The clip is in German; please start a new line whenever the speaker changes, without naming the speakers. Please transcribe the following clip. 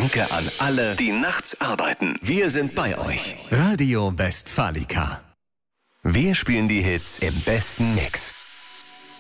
Danke an alle, die nachts arbeiten. Wir sind bei euch. Radio Westfalica. Wir spielen die Hits im besten Mix.